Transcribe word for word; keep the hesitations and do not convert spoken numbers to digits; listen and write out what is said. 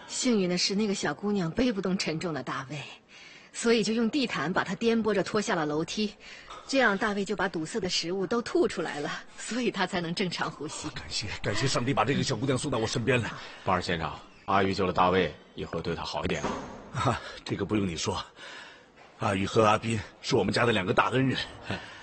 幸运的是，那个小姑娘背不动沉重的大卫，所以就用地毯把她颠簸着拖下了楼梯。这样，大卫就把堵塞的食物都吐出来了，所以他才能正常呼吸。 感谢感谢上帝，把这个小姑娘送到我身边来。 巴尔先生，阿玉救了大卫，以后对他好一点啊。 啊，这个不用你说，阿玉和阿斌是我们家的两个大恩人。